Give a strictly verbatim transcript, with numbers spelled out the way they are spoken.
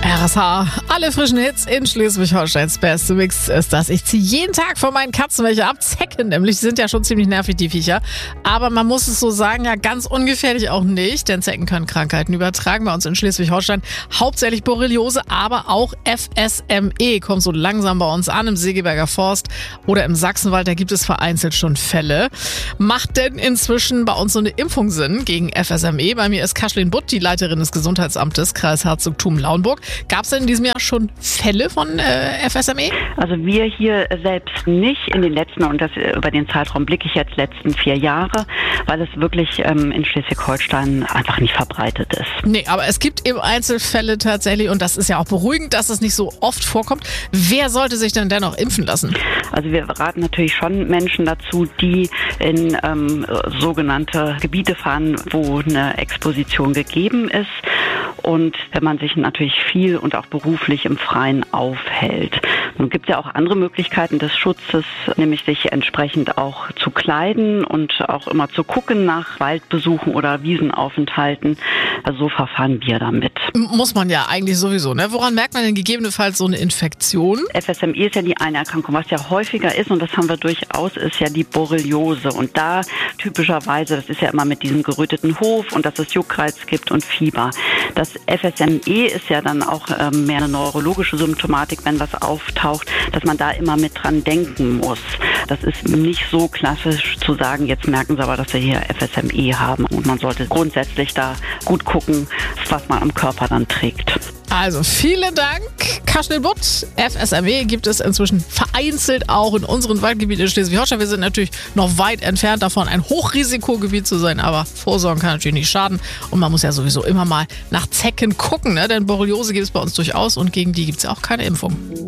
R S H, alle frischen Hits in Schleswig-Holsteins beste Mix ist das. Ich ziehe jeden Tag von meinen Katzen welche ab. Zecken nämlich, die sind ja schon ziemlich nervig, die Viecher. Aber man muss es so sagen, ja ganz ungefährlich auch nicht, denn Zecken können Krankheiten übertragen. Bei uns in Schleswig-Holstein hauptsächlich Borreliose, aber auch F S M E kommt so langsam bei uns an. Im Segeberger Forst oder im Sachsenwald, da gibt es vereinzelt schon Fälle. Macht denn inzwischen bei uns so eine Impfung Sinn gegen F S M E? Bei mir ist Kathleen Butt, die Leiterin des Gesundheitsamtes Kreis Herzogtum-Lauenburg. Gab es denn in diesem Jahr schon Fälle von äh, F S M E? Also wir hier selbst nicht in den letzten, und das über den Zeitraum blicke ich jetzt, letzten vier Jahre, weil es wirklich ähm, in Schleswig-Holstein einfach nicht verbreitet ist. Nee, aber es gibt eben Einzelfälle tatsächlich und das ist ja auch beruhigend, dass es nicht so oft vorkommt. Wer sollte sich denn dennoch impfen lassen? Also wir raten natürlich schon Menschen dazu, die in ähm, sogenannte Gebiete fahren, wo eine Exposition gegeben ist. Und wenn man sich natürlich viel und auch beruflich im Freien aufhält. Nun gibt es ja auch andere Möglichkeiten des Schutzes, nämlich sich entsprechend auch zu kleiden und auch immer zu gucken nach Waldbesuchen oder Wiesenaufenthalten. Also so verfahren wir damit. Muss man ja eigentlich sowieso, ne? Woran merkt man denn gegebenenfalls so eine Infektion? F S M E ist ja die eine Erkrankung. Was ja häufiger ist, und das haben wir durchaus, ist ja die Borreliose. Und da typischerweise, das ist ja immer mit diesem geröteten Hof und dass es Juckreiz gibt und Fieber. Das F S M E ist ja dann auch ähm, mehr eine neurologische Symptomatik, wenn was auftaucht, dass man da immer mit dran denken muss. Das ist nicht so klassisch zu sagen, jetzt merken Sie aber, dass Sie hier F S M E haben. Und man sollte grundsätzlich da gut gucken, was man am Körper dann trägt. Also vielen Dank, Kathleen Butt. F S M E gibt es inzwischen vereinzelt auch in unseren Waldgebieten in Schleswig-Holstein. Wir sind natürlich noch weit entfernt davon, ein Hochrisikogebiet zu sein, aber Vorsorgen kann natürlich nicht schaden. Und man muss ja sowieso immer mal nach Zecken gucken, ne? Denn Borreliose gibt es bei uns durchaus und gegen die gibt es ja auch keine Impfung.